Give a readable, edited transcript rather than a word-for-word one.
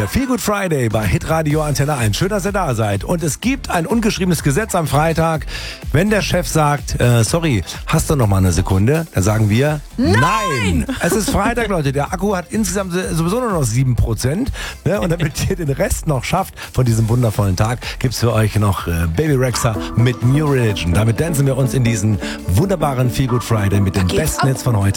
Der Feel Good Friday bei Hitradio Antenne 1. Schön, dass ihr da seid. Und es gibt ein ungeschriebenes Gesetz am Freitag. Wenn der Chef sagt, sorry, hast du noch mal eine Sekunde? Dann sagen wir, nein! Es ist Freitag, Leute. Der Akku hat insgesamt sowieso nur noch 7%. Ne? Und damit ihr den Rest noch schafft von diesem wundervollen Tag, gibt's für euch noch Baby Rexha mit New Religion. Damit dancen wir uns in diesen wunderbaren Feel Good Friday mit den besten Hits von heute.